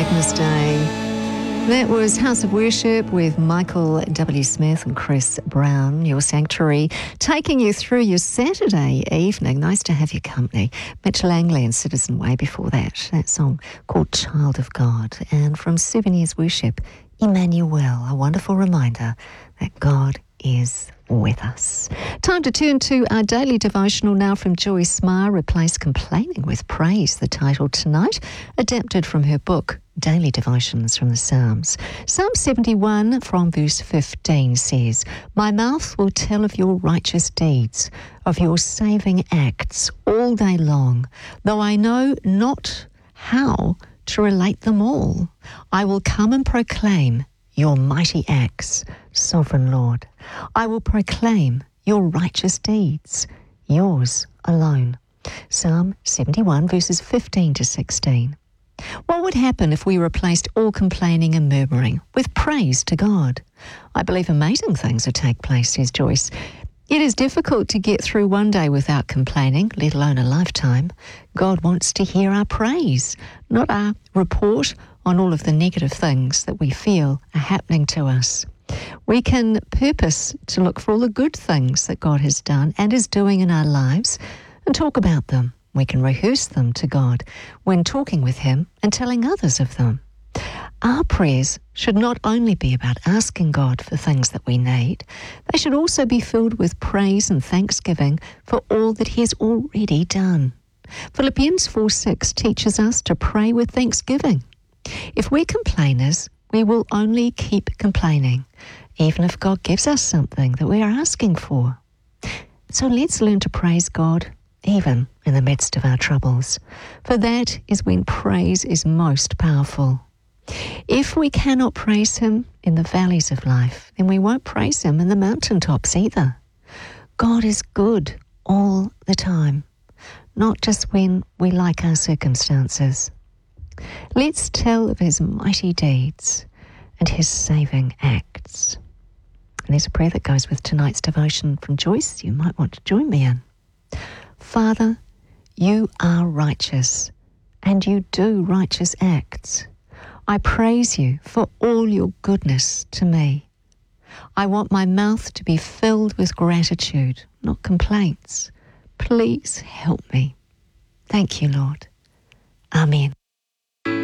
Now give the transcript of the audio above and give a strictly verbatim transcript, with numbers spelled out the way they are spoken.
Wednesday. That was House of Worship with Michael W. Smith and Chris Brown, Your Sanctuary, taking you through your Saturday evening. Nice to have your company. Mitch Langley and Citizen Way before that. That song called Child of God. And from Seven Years Worship, Emmanuel, a wonderful reminder that God is with us. Time to turn to our daily devotional now from Joyce Meyer, Replace Complaining with Praise, the title tonight, adapted from her book, Daily Devotions from the Psalms. Psalm seventy-one from verse fifteen says, My mouth will tell of your righteous deeds, of your saving acts all day long, though I know not how to relate them all. I will come and proclaim your mighty acts, Sovereign Lord. I will proclaim your righteous deeds, yours alone. Psalm seventy-one, verses fifteen to sixteen. What would happen if we replaced all complaining and murmuring with praise to God? I believe amazing things would take place, says Joyce. It is difficult to get through one day without complaining, let alone a lifetime. God wants to hear our praise, not our report on all of the negative things that we feel are happening to us. We can purpose to look for all the good things that God has done and is doing in our lives and talk about them. We can rehearse them to God when talking with Him and telling others of them. Our prayers should not only be about asking God for things that we need, they should also be filled with praise and thanksgiving for all that He has already done. Philippians four six teaches us to pray with thanksgiving. If we're complainers, we will only keep complaining, even if God gives us something that we are asking for. So let's learn to praise God even in the midst of our troubles, for that is when praise is most powerful. If we cannot praise Him in the valleys of life, then we won't praise Him in the mountaintops either. God is good all the time, not just when we like our circumstances. Let's tell of His mighty deeds and His saving acts. And there's a prayer that goes with tonight's devotion from Joyce you might want to join me in. Father, you are righteous, and you do righteous acts. I praise you for all your goodness to me. I want my mouth to be filled with gratitude, not complaints. Please help me. Thank you, Lord. Amen.